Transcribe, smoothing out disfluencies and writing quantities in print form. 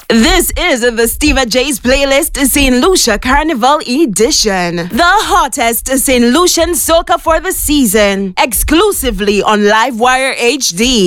This is the Steva J's playlist, St. Lucia Carnival Edition. The hottest St. Lucian soca for the season. Exclusively on Livewire HD.